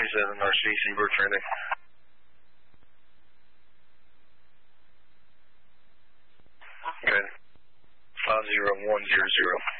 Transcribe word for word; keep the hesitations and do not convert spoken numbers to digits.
seven R C, Seabird trending. Good. five zero one zero zero.